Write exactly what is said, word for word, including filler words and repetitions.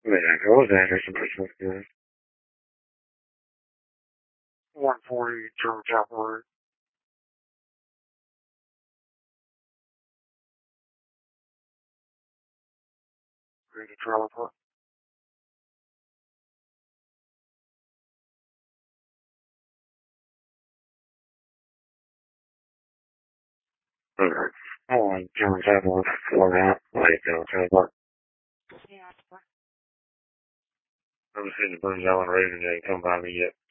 Yeah, I was Anderson, which was good. one forty German Chapel Road. Ready to trailer park. Alright. Oh, like German Chapel Road, four out, like, uh, trailer park. Yeah, I'm just hitting the Burns Island Raven, they ain't come by me yet.